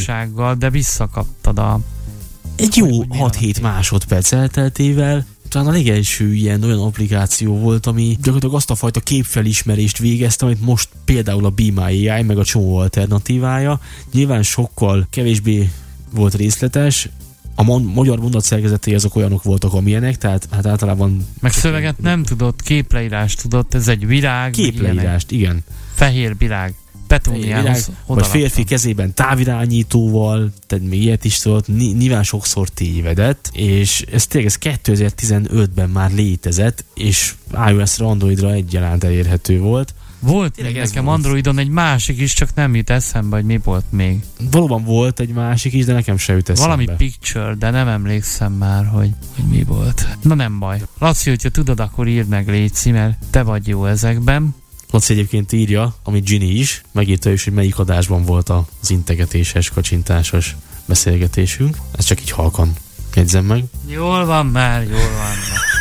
lassúsággal, de visszakaptad a... Egy jó 6-7 másodperc elteltével talán a legelső ilyen olyan applikáció volt, ami gyakorlatilag azt a fajta képfelismerést végezte, amit most például a Be My AI, meg a csomó alternatívája. Nyilván sokkal kevésbé volt részletes, a magyar mondatszerkezetei azok olyanok voltak, amilyenek, tehát hát általában... Meg szöveget nem tudott, képleírást tudott, ez egy virág. Képleírást, igen. Fehér virág. Petúniához vagy férfi kezében távirányítóval, tehát még ilyet is tudott, nyilván sokszor tévedett, és ez tényleg 2015-ben már létezett, és iOS-ra, Androidra egyaránt elérhető volt. Volt még nekem Androidon egy másik is, csak nem jut eszembe, hogy mi volt még. Valóban volt egy másik is, de nekem se jut eszembe. Valami Picture, de nem emlékszem már, hogy mi volt. Na nem baj. Laci, hogyha tudod, akkor írd meg, léci, mert te vagy jó ezekben. Laci egyébként írja, amit Ginny is, megírta is, hogy melyik adásban volt az integetéses, kacsintásos beszélgetésünk. Ez csak így halkan jegyzem meg. Jól van már, jól van.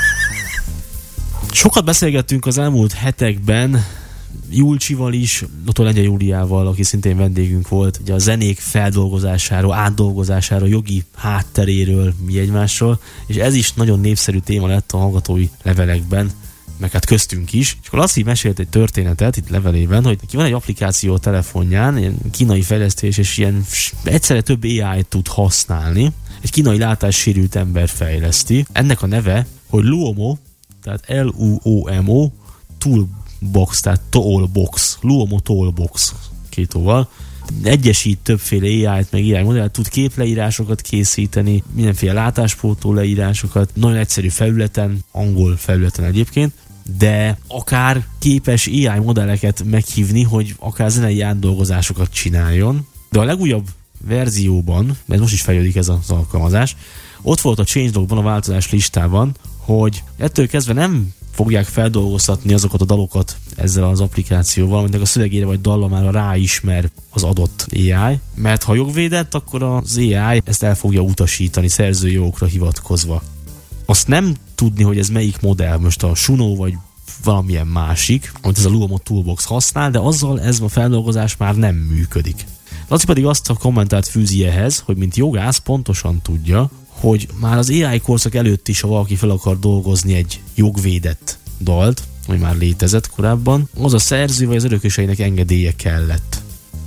Sokat beszélgettünk az elmúlt hetekben Julcsival is, Dr. Lengyel Júliával, aki szintén vendégünk volt, ugye a zenék feldolgozásáról, átdolgozásáról, jogi hátteréről, mi egymásról, és ez is nagyon népszerű téma lett a hallgatói levelekben, meg hát köztünk is. És akkor Laci mesélt egy történetet itt levelében, hogy neki van egy applikáció a telefonján, ilyen kínai fejlesztés, és ilyen egyszerre több AI-t tud használni. Egy kínai látássérült ember fejleszti. Ennek a neve, hogy Luomo, tehát Luomo Toolbox, tehát Toolbox. Luomo Toolbox, 2 óval. Egyesít többféle AI-t, meg AI modellt, tud képleírásokat készíteni, mindenféle látáspótló leírásokat, nagyon egyszerű felületen, angol felületen egyébként, de akár képes AI modelleket meghívni, hogy akár zenei átdolgozásokat csináljon. De a legújabb verzióban, mert most is fejlődik ez az alkalmazás, ott volt a changelogban, a változás listában, hogy ettől kezdve nem fogják feldolgoztatni azokat a dalokat ezzel az applikációval, aminek a szövegére vagy dallamára ráismer az adott AI, mert ha jogvédett, akkor az AI ezt el fogja utasítani szerzői jogokra hivatkozva. Azt nem tudni, hogy ez melyik modell, most a Suno vagy valamilyen másik, amit ez a Luomo Toolbox használ, de azzal ez a feldolgozás már nem működik. Laci pedig azt a kommentárt fűzi ehhez, hogy mint jogász pontosan tudja, hogy már az AI korszak előtt is, ha valaki fel akar dolgozni egy jogvédett dalt, ami már létezett korábban, az a szerző vagy az örököseinek engedélye kellett.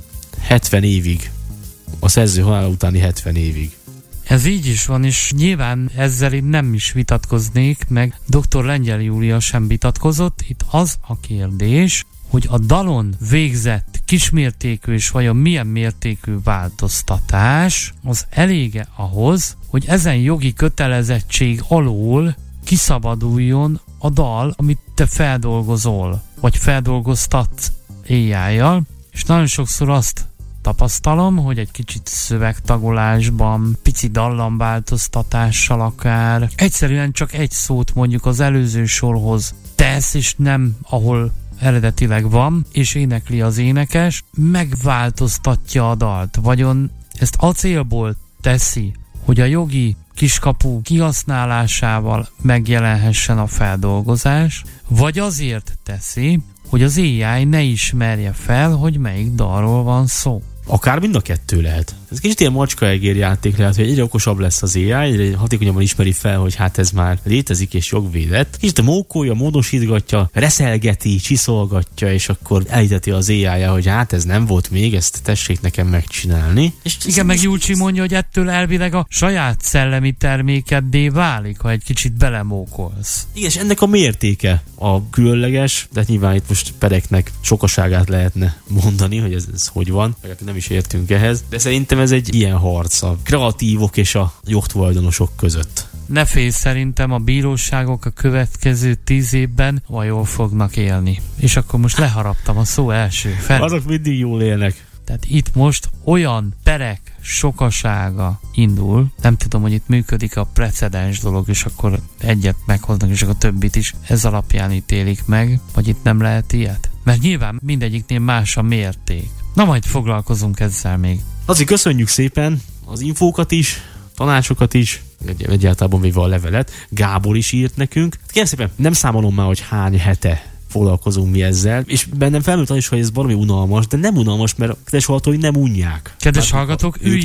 70 évig. A szerző halála utáni 70 évig. Ez így is van, és nyilván ezzel én nem is vitatkoznék, meg dr. Lengyel Júlia sem vitatkozott. Itt az a kérdés, hogy a dalon végzett kismértékű és vajon milyen mértékű változtatás az elége ahhoz, hogy ezen jogi kötelezettség alól kiszabaduljon a dal, amit te feldolgozol, vagy feldolgoztatsz AI-jal, és nagyon sokszor azt tapasztalom, hogy egy kicsit szövegtagolásban, pici dallamváltoztatással akár, egyszerűen csak egy szót mondjuk az előző sorhoz tesz, és nem ahol eredetileg van, és énekli az énekes, megváltoztatja a dalt. Vagyon ezt a célból teszi, hogy a jogi kiskapu kihasználásával megjelenhessen a feldolgozás, vagy azért teszi, hogy az AI ne ismerje fel, hogy melyik dalról van szó. Akár mind a kettő lehet. Ez kicsit ilyen macska-egér játék lehet, hogy egyre okosabb lesz az AI, egyre hatékonyabban ismeri fel, hogy hát ez már létezik és jogvédett. Kicsit mókolja, módosítgatja, reszelgeti, csiszolgatja, és akkor elhiteti az AI-ja, hogy hát ez nem volt még, ezt tessék nekem megcsinálni. És igen, meg Júlcsi mondja, hogy ettől elvileg a saját szellemi termékeddé válik, ha egy kicsit belemókolsz. Igen, és ennek a mértéke a különleges, de nyilván itt most pereknek sokaságát lehetne mondani, hogy ez hogy van, meg nem is értünk ehhez, de szerintem ez egy ilyen harc a kreatívok és a jogtulajdonosok között. Ne félj, szerintem a bíróságok a következő 10 évben jól fognak élni. És akkor most leharaptam a szó első fel. Azok mindig jól élnek. Tehát itt most olyan perek sokasága indul, nem tudom, hogy itt működik a precedens dolog, és akkor egyet meghoznak, és akkor többit is ez alapján ítélik meg, vagy itt nem lehet ilyet? Mert nyilván mindegyiknél más a mérték. Na majd foglalkozunk ezzel még. Laci, köszönjük szépen az infókat is, tanácsokat is, egyáltalán véve a levelet. Gábor is írt nekünk. Kérem szépen, nem számolom már, hogy hány hete foglalkozunk mi ezzel, és bennem felmerült is, hogy ez valami unalmas, de nem unalmas, mert a kedves hallgatói nem unják. Kedves hallgatók,